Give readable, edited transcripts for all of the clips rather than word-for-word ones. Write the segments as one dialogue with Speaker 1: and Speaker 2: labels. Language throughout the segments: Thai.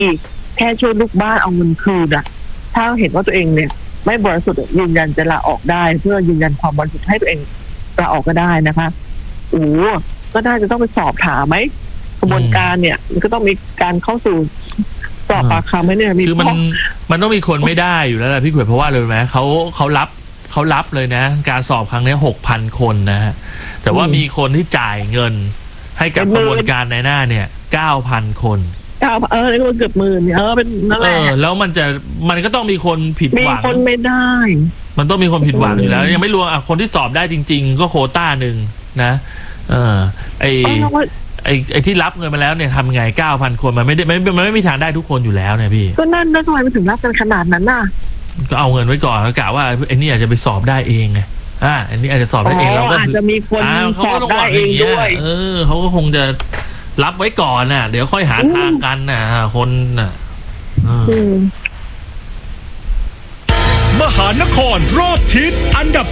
Speaker 1: อีกแค่ช่วยลูกบ้านเอาเงินคืนอะถ้าเห็นว่าตัวเองเนี่ยไม่บริสุทธิ์ยืนยันจะลาออกได้เพื่อยืนยันความบริสุทธิ์ให้ตัวเองลาออกก็ได้นะคะก็น่าจะต้องไปสอบถามไหมกระบวนการเนี่ยมันก็ต้องมีการเข้าสู่สอบปากคำไหมเนี่ย
Speaker 2: คือมันต้องมีคนไม่ได้อยู่แล้วแหละพี่ขวยเพราะว่าเลยไหมเขารับเลยนะการสอบครั้งนี้ 6,000 คนนะฮะแต่ว่ามีคนที่จ่ายเงินให้กับกระบวนการในหน้าเนี่ย 9,000 คน
Speaker 1: นี่ก็เกือบหมื่นเป็นนั่นแหละ
Speaker 2: แล้วมันก็ต้องมีคนผิดหวัง
Speaker 1: มีคนไม่ได้
Speaker 2: มันต้องมีคนผิดหวังอยู่แล้วยังไม่รวมคนที่สอบได้จริงๆก็โควต้าหนึ่งนะไอ้ที่รับเงินมาแล้วเนี่ยทำไง 9,000 คนมันไม่มีทางได้ทุกคนอยู่แล้วเนี่ยพี่
Speaker 1: ก็นั่นทำไมมันถึงรับกันขนาดนั้นน่ะ
Speaker 2: ก็เอาเงินไว้ก่อนแล้วกะว่าไอ้นี่อาจจะไปสอบได้เองไงอันนี้อาจจะสอบได้เองเราก็
Speaker 1: อาจจะมีคนสอบได้เองด้วย
Speaker 2: เขาก็คงจะรับไว้ก่อนน่ะเดี๋ยวค่อยหาทางกันน่ะคนน่ะ
Speaker 3: มหานครรอบทิศอันดับ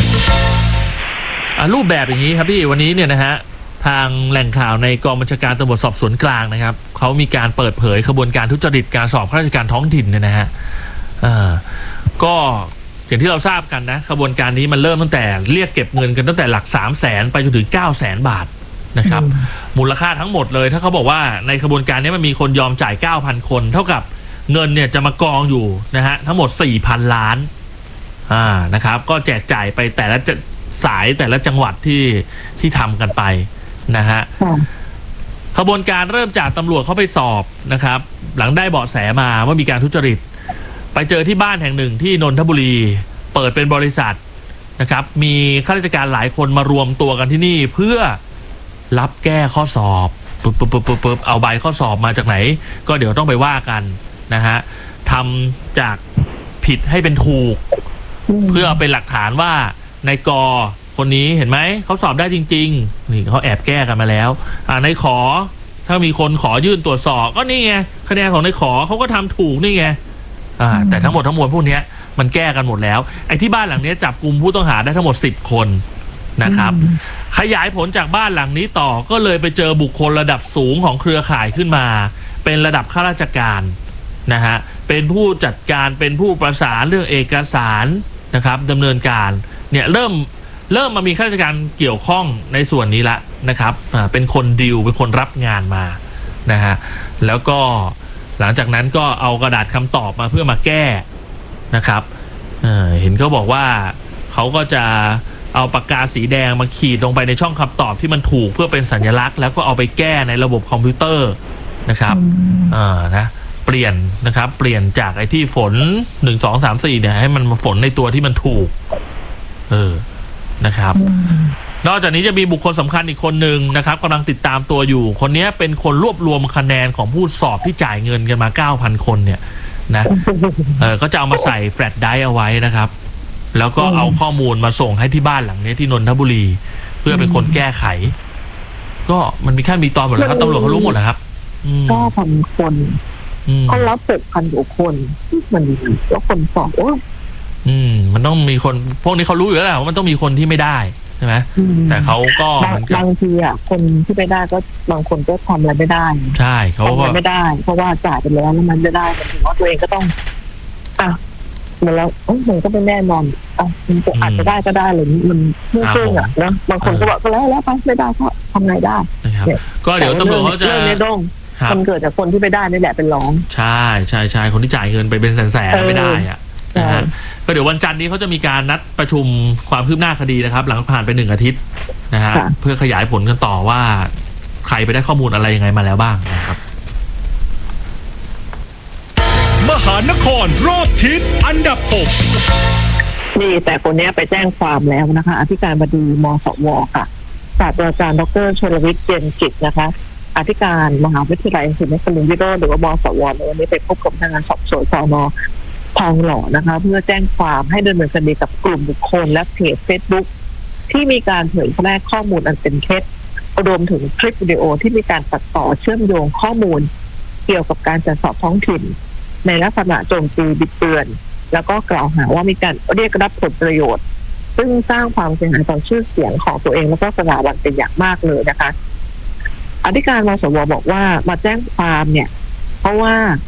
Speaker 3: 7
Speaker 2: รูปแบบอย่างนี้ครับพี่วันนี้เนี่ยนะฮะทางแหล่งข่าวในกองบัญชาการตำรวจสอบสวนกลางนะครับเขามีการเปิดเผยขบวนการทุจริตการสอบข้าราชการท้องถิ่นเนี่ยนะฮะก็อย่างที่เราทราบกันนะขบวนการนี้มันเริ่มตั้งแต่เรียกเก็บเงินกันตั้งแต่หลัก 300,000 ไปจนถึง 900,000 บาทนะครับมูลค่าทั้งหมดเลยถ้าเขาบอกว่าในขบวนการนี้มันมีคนยอมจ่าย 9,000 คนเท่ากับเงินเนี่ยจะมากองอยู่นะฮะทั้งหมด 4,000 ล้านนะครับก็แจกจ่ายไปแต่ละสายแต่ละจังหวัดที่ทำกันไปนะฮะขบวนการเริ่มจากตำรวจเข้าไปสอบนะครับหลังได้เบาะแสมาว่ามีการทุจริตไปเจอที่บ้านแห่งหนึ่งที่นนทบุรีเปิดเป็นบริษัทนะครับมีข้าราชการหลายคนมารวมตัวกันที่นี่เพื่อรับแก้ข้อสอบปุ๊บเอาใบข้อสอบมาจากไหนก็เดี๋ยวต้องไปว่ากันนะฮะทำจากผิดให้เป็นถูกเพื่อเป็นหลักฐานว่านายกคนนี้เห็นไหมเขาสอบได้จริงๆนี่เขาแอบแก้กันมาแล้วนายขอถ้ามีคนขอยื่นตรวจสอบก็นี่ไงคะแนนของนายขอเขาก็ทำถูกนี่ไงแต่ทั้งหมดทั้งมวลพวกนี้มันแก้กันหมดแล้วไอ้ที่บ้านหลังนี้จับกลุ่มผู้ต้องหาได้ทั้งหมด10 คนนะครับขยายผลจากบ้านหลังนี้ต่อก็เลยไปเจอบุคคลระดับสูงของเครือข่ายขึ้นมาเป็นระดับข้าราชการนะฮะเป็นผู้จัดการเป็นผู้ประสานเรื่องเอกสารนะครับดำเนินการเนี่ยเริ่มมามีข้าราชการเกี่ยวข้องในส่วนนี้ละนะครับเป็นคนดีลเป็นคนรับงานมานะฮะแล้วก็หลังจากนั้นก็เอากระดาษคำตอบมาเพื่อมาแก้นะครับเห็นเขาบอกว่าเขาก็จะเอาปากกาสีแดงมาขีดลงไปในช่องคำตอบที่มันถูกเพื่อเป็นสัญลักษณ์แล้วก็เอาไปแก้ในระบบคอมพิวเตอร์นะครับนะเปลี่ยนนะครับเปลี่ยนจากไอ้ที่ฝน1 2 3 4เนี่ยให้มันมาฝนในตัวที่มันถูกนะครับนอกจากนี้จะมีบุคคลสำคัญอีกคนหนึ่งนะครับกำลังติดตามตัวอยู่คนนี้เป็นคนรวบรวมคะแนนของผู้สอบที่จ่ายเงินกันมา 9,000 คนเนี่ยนะก็จะเอามาใส่แฟลชไดรฟ์เอาไว้นะครับแล้วก็เอาข้อมูลมาส่งให้ที่บ้านหลังนี้ที่นนทบุรีเพื่อเป็นคนแก้ไขก็มันมีขั้นมีตอนหมดแล้วครับตำรวจเขารู้หมดแล้วครับ
Speaker 1: 9,000 คนเขารับ6,000 กว่าคนมันแล้วคนสอบ
Speaker 2: มันต้องมีคนพวกนี้เขารู้อยู่แล้วแหละว่ามันต้องมีคนที่ไม่ได้ใช่ไหมแต่เขาก็
Speaker 1: บางทีคนที่ไม่ได้ก็บางคนก็ทำอะไรไม่ได้
Speaker 2: ใช่เขาก็
Speaker 1: ไม่ได้เพราะว่าจ่ายไปแล้วมันจะได้มันถึงว่าตัวเองก็ต้องมันแล้วมันก็ไม่แน่นอนมันอาจจะได้ก็ได้เลยมันไม่เชื่อนะบางคนก็บอกก็แล้วไปไม่ได้ก็ทำไงได้
Speaker 2: ก็เดี๋ยวตำรวจเขาจะ
Speaker 1: มันเกิดจากคนที่ไม่ได้นี่แหละเป็นร้อง
Speaker 2: ใช่คนที่จ่ายเงินไปเป็นแสนๆไม่ได้นะฮะก็เดี๋ยววันจันทร์นี้เขาจะมีการนัดประชุมความคืบหน้าคดีนะครับหลังผ่านไป1 อาทิตย์นะฮะเพื่อขยายผลกันต่อว่าใครไปได้ข้อมูลอะไรยังไงมาแล้วบ้างนะครับ
Speaker 3: มหานครรอบทิศอันดับ 6
Speaker 1: นี่แต่คนนี้ไปแจ้งความแล้วนะคะอธิการบดีมสวค่ะศาสตราจารย์ดร.ชลวิทย์เจนจิตนะคะอธิการมหาวิทยาลัยศรีนครินทร์วิโรจน์หรือว่ามสวในวันนี้ไปพบกับพนักงานสอบสวนสน.ทองหล่อนะคะเพื่อแจ้งความให้ดำเนินคดีกับกลุ่มบุคคลและเพจ Facebook ที่มีการเผยแพร่ข้อมูลอันเป็นเท็จรวมถึงคลิปวิดีโอที่มีการตัดต่อเชื่อมโยงข้อมูลเกี่ยวกับการจัดสอบท้องถิ่นในลักษณะโจมตีบิดเบือนแล้วก็กล่าวหาว่ามีการเรียกรับผลประโยชน์ซึ่งสร้างความเสียหายต่อชื่อเสียงของตัวเองและก็สถาบันเป็นอย่างมากเลยนะคะอธิการมสวบอกว่ามาแจ้งความเนี่ยเพราะว่า